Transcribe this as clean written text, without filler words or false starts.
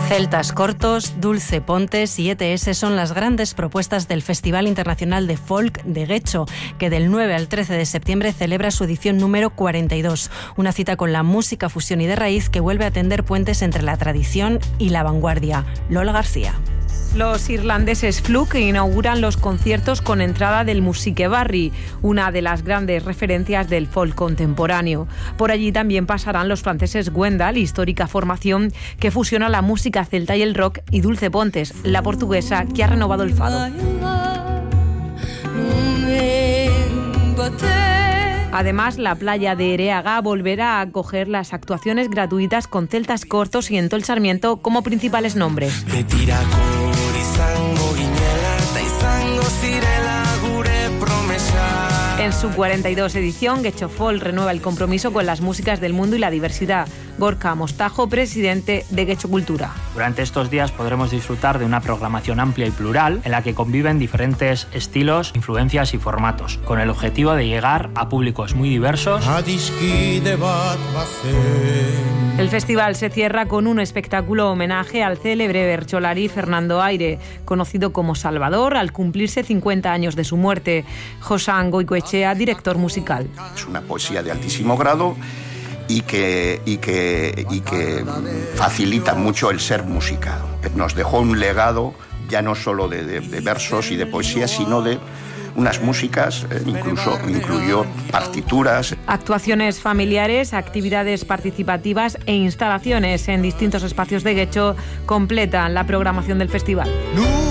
Celtas Cortos, Dulce Pontes y ETS son las grandes propuestas del Festival Internacional de Folk de Guecho, que del 9 al 13 de septiembre celebra su edición número 42. Una cita con la música fusión y de raíz que vuelve a tender puentes entre la tradición y la vanguardia. Lola García. Los irlandeses Fluke inauguran los conciertos con entrada del Musique Barry, una de las grandes referencias del folk contemporáneo. Por allí también pasarán los franceses Gwendal, histórica formación que fusiona la música celta y el rock, y Dulce Pontes, la portuguesa que ha renovado el fado. Además, la playa de Ereaga volverá a acoger las actuaciones gratuitas con Celtas Cortos y Entol Sarmiento como principales nombres. En su 42 edición, Guecho Folk renueva el compromiso con las músicas del mundo y la diversidad. Gorka Mostajo, presidente de Guecho Cultura. Durante estos días podremos disfrutar de una programación amplia y plural en la que conviven diferentes estilos, influencias y formatos, con el objetivo de llegar a públicos muy diversos. El festival se cierra con un espectáculo homenaje al célebre bertsolari Fernando Aire, conocido como Salvador, al cumplirse 50 años de su muerte. Josan Goicoechea, director musical. Es una poesía de altísimo grado y que facilita mucho el ser música. Nos dejó un legado ya no solo de versos y de poesía, sino de unas músicas, incluso incluyó partituras. Actuaciones familiares, actividades participativas e instalaciones en distintos espacios de Guecho completan la programación del festival.